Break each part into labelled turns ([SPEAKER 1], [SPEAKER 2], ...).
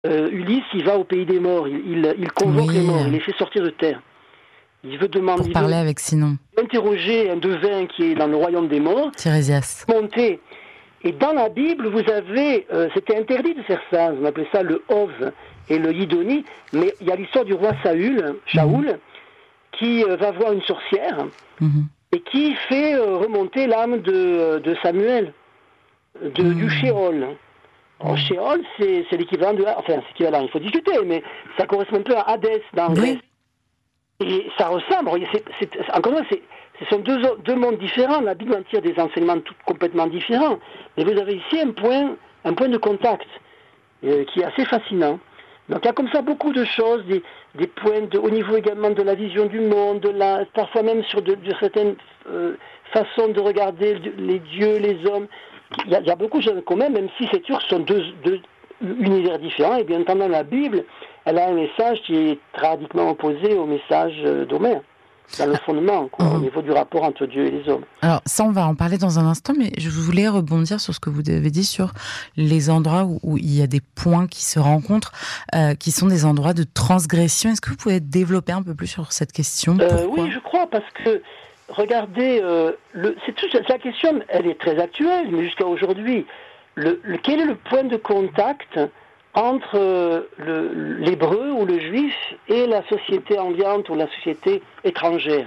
[SPEAKER 1] Ulysse, il va au pays des morts, il convoque les morts, il les fait sortir de terre. Il veut demander...
[SPEAKER 2] Pour parler avec Sinon.
[SPEAKER 1] Interroger un devin qui est dans le royaume des morts.
[SPEAKER 2] Tirésias.
[SPEAKER 1] Monter. Et dans la Bible, vous avez... c'était interdit de faire ça, on appelait ça le Hov et le Yidoni, mais il y a l'histoire du roi Shaoul, qui va voir une sorcière, et qui fait remonter l'âme de Samuel, du Sheol. Alors, Sheol, c'est l'équivalent de... Enfin, c'est l'équivalent, il faut discuter, mais ça correspond un peu à Hadès dans Grèce. Et ça ressemble, encore une fois, ce sont deux mondes différents. La Bible en tire des enseignements complètement différents. Mais vous avez ici un point de contact qui est assez fascinant. Donc il y a comme ça beaucoup de choses, des points au niveau également de la vision du monde, parfois même sur de certaines façons de regarder les dieux, les hommes. Il y a beaucoup de choses communes, même si c'est sûr que ce sont deux univers différents. Et bien entendu, la Bible, elle a un message qui est radicalement opposé au message d'Homère, dans le fondement, au niveau du rapport entre Dieu et les hommes.
[SPEAKER 2] Alors ça, on va en parler dans un instant, mais je voulais rebondir sur ce que vous avez dit sur les endroits où il y a des points qui se rencontrent, qui sont des endroits de transgression. Est-ce que vous pouvez développer un peu plus sur cette question?
[SPEAKER 1] Oui, je crois, parce que, regardez, la question, elle est très actuelle, mais jusqu'à aujourd'hui, quel est le point de contact entre l'hébreu ou le juif et la société ambiante ou la société étrangère.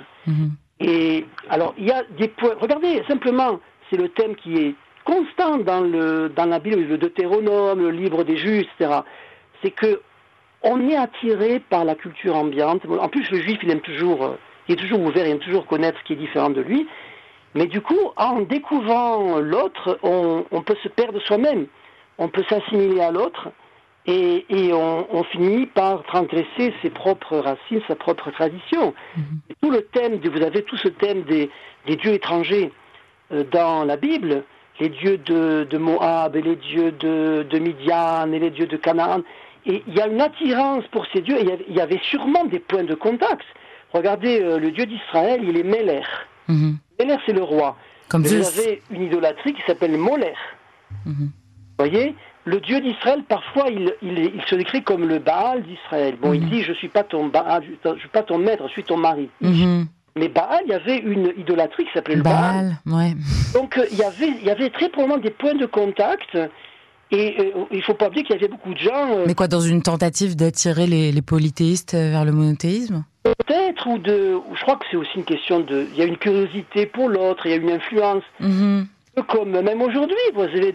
[SPEAKER 1] Et alors, il y a des points... Regardez, simplement, c'est le thème qui est constant dans la Bible, le Deutéronome, le livre des juges, etc. C'est que on est attiré par la culture ambiante. En plus, le juif, il est toujours ouvert, il aime toujours connaître ce qui est différent de lui. Mais du coup, en découvrant l'autre, on peut se perdre soi-même. On peut s'assimiler à l'autre. Et on finit par transgresser ses propres racines, sa propre tradition. Tout le thème, vous avez tout ce thème des dieux étrangers dans la Bible, les dieux de Moab et les dieux de Midian et les dieux de Canaan. Et il y a une attirance pour ces dieux, et il y avait sûrement des points de contact. Regardez, le dieu d'Israël, il est Meler. Meler, c'est le roi.
[SPEAKER 2] Comme
[SPEAKER 1] vous avez une idolâtrie qui s'appelle Moler. Vous voyez, le Dieu d'Israël, parfois, il se décrit comme le Baal d'Israël. Bon, il dit, je suis pas ton Baal, je suis pas ton maître, je suis ton mari. Mais Baal, il y avait une idolâtrie qui s'appelait le Baal.
[SPEAKER 2] Ouais.
[SPEAKER 1] Donc, il y avait très probablement des points de contact. Et il faut pas oublier qu'il y avait beaucoup de gens...
[SPEAKER 2] Mais quoi, dans une tentative d'attirer les polythéistes vers le monothéisme ?
[SPEAKER 1] Peut-être, je crois que c'est aussi une question il y a une curiosité pour l'autre, il y a une influence. Comme même aujourd'hui, vous avez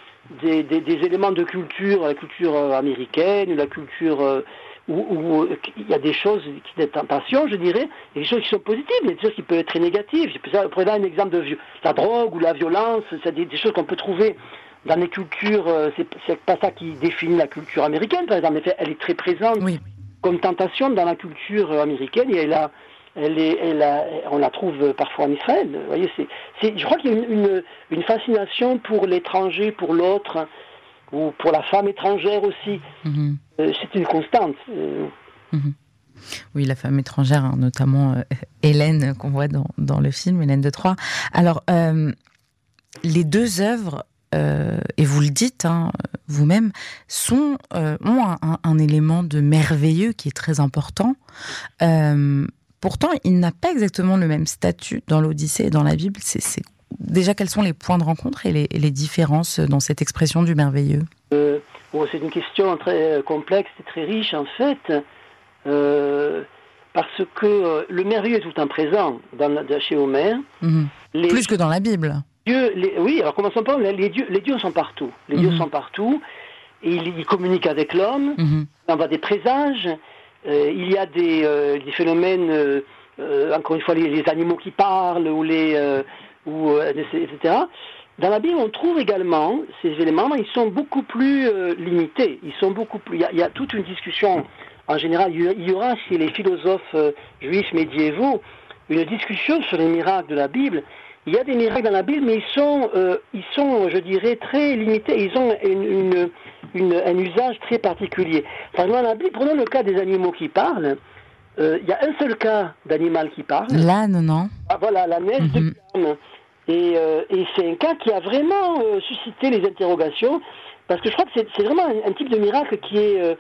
[SPEAKER 1] des éléments de culture, la culture américaine, la culture où il y a des choses qui sont en tension, je dirais, et des choses qui sont positives, mais des choses qui peuvent être très négatives. Je pourrais donner un exemple de la drogue ou la violence, c'est des choses qu'on peut trouver dans les cultures, c'est pas ça qui définit la culture américaine, par exemple, elle est très présente comme tentation dans la culture américaine, et on la trouve parfois en Israël. Vous voyez, je crois qu'il y a une fascination pour l'étranger, pour l'autre, ou pour la femme étrangère aussi. C'est une constante.
[SPEAKER 2] Oui, la femme étrangère, hein, notamment Hélène, qu'on voit dans le film, Hélène de Troie. Alors, les deux œuvres, et vous le dites vous-même, ont un élément de merveilleux qui est très important. Pourtant, il n'a pas exactement le même statut dans l'Odyssée et dans la Bible. Déjà, quels sont les points de rencontre et les différences dans cette expression du merveilleux ?
[SPEAKER 1] C'est une question très complexe et très riche, en fait, parce que le merveilleux est tout le temps présent chez Homère.
[SPEAKER 2] Plus que dans la Bible.
[SPEAKER 1] Oui, alors commençons par les dieux sont partout. Les dieux sont partout, et ils communiquent avec l'homme, on voit des présages, il y a des phénomènes, encore une fois, les animaux qui parlent, etc. Dans la Bible, on trouve également ces éléments, ils sont beaucoup plus limités. Il y a toute une discussion, en général, il y aura chez les philosophes juifs médiévaux, une discussion sur les miracles de la Bible. Il y a des miracles dans la Bible, mais ils sont, je dirais, très limités. Ils ont un usage très particulier. Par exemple, dans la Bible, prenons le cas des animaux qui parlent. Il y a un seul cas d'animal qui parle.
[SPEAKER 2] L'âne, non ?
[SPEAKER 1] Ah, voilà, la neige de l'âne. Et c'est un cas qui a vraiment suscité les interrogations. Parce que je crois que c'est vraiment un type de miracle qui est